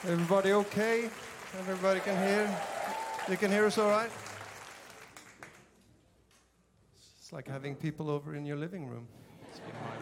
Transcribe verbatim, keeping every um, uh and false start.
Everybody okay? Everybody can hear? You can hear us all right? It's like having people over in your living room. It's been my